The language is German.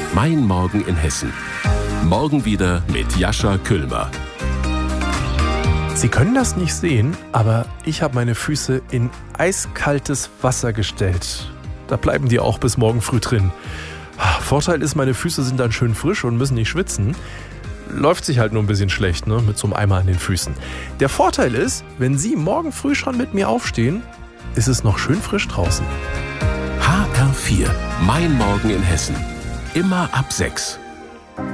Mein Morgen in Hessen. Morgen wieder mit Jascha Küllmer. Sie können das nicht sehen, aber ich habe meine Füße in eiskaltes Wasser gestellt. Da bleiben die auch bis morgen früh drin. Vorteil ist, meine Füße sind dann schön frisch und müssen nicht schwitzen. Läuft sich halt nur ein bisschen schlecht, ne, mit so einem Eimer an den Füßen. Der Vorteil ist, wenn Sie morgen früh schon mit mir aufstehen, ist es noch schön frisch draußen. HR4, Mein Morgen in Hessen. Immer ab 6.